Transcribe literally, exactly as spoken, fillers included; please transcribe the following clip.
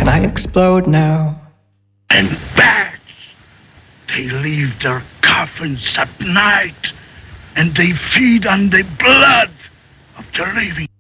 Can I explode now? And bats, they leave their coffins at night, and they feed on the blood of the living.